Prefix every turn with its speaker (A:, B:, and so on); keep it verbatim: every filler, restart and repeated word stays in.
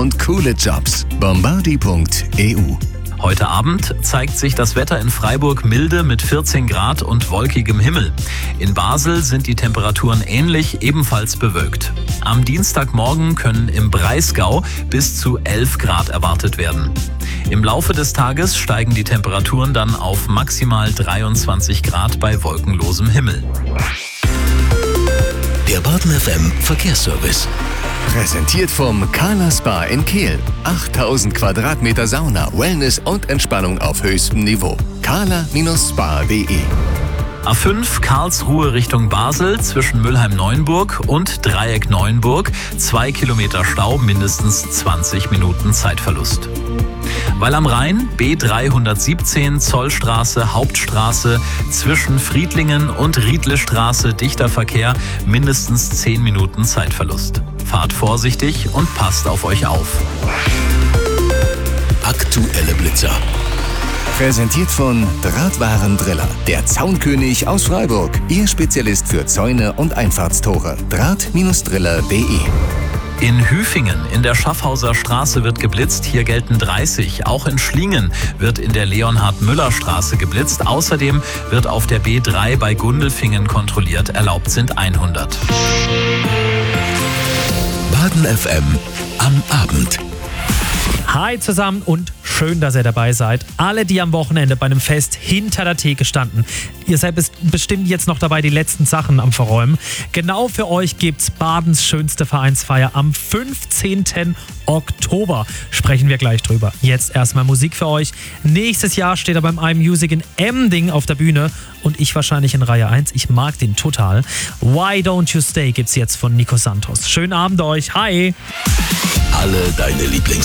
A: und coole Jobs. bombardier punkt e u.
B: Heute Abend zeigt sich das Wetter in Freiburg milde mit vierzehn Grad und wolkigem Himmel. In Basel sind die Temperaturen ähnlich, ebenfalls bewölkt. Am Dienstagmorgen können im Breisgau bis zu elf Grad erwartet werden. Im Laufe des Tages steigen die Temperaturen dann auf maximal dreiundzwanzig Grad bei wolkenlosem Himmel.
C: Der Baden F M Verkehrsservice.
A: Präsentiert vom Carla Spa in Kehl. achttausend Quadratmeter Sauna, Wellness und Entspannung auf höchstem Niveau. carla Spa punkt de.
B: A fünf Karlsruhe Richtung Basel zwischen Mülheim-Neuenburg und Dreieck Neuenburg. Zwei Kilometer Stau, mindestens zwanzig Minuten Zeitverlust. Weil am Rhein B dreihundertsiebzehn Zollstraße, Hauptstraße zwischen Friedlingen und Riedlestraße dichter Verkehr, mindestens zehn Minuten Zeitverlust. Fahrt vorsichtig und passt auf euch auf.
C: Aktuelle Blitzer.
A: Präsentiert von Drahtwarendriller, der Zaunkönig aus Freiburg. Ihr Spezialist für Zäune und Einfahrtstore. Draht Driller punkt de.
B: In Hüfingen in der Schaffhauser Straße wird geblitzt, hier gelten dreißig. Auch in Schlingen wird in der Leonhard-Müller-Straße geblitzt. Außerdem wird auf der B drei bei Gundelfingen kontrolliert, erlaubt sind hundert.
C: Baden F M am Abend.
D: Hi zusammen und schön, dass ihr dabei seid. Alle, die am Wochenende bei einem Fest hinter der Theke standen. Ihr seid bestimmt jetzt noch dabei, die letzten Sachen am Verräumen. Genau für euch gibt's Badens schönste Vereinsfeier am fünfzehnten Oktober. Sprechen wir gleich drüber. Jetzt erstmal Musik für euch. Nächstes Jahr steht er beim iMusic in Emding auf der Bühne und ich wahrscheinlich in Reihe eins. Ich mag den total. Why Don't You Stay gibt's jetzt von Nico Santos. Schönen Abend euch. Hi!
C: Alle deine Lieblings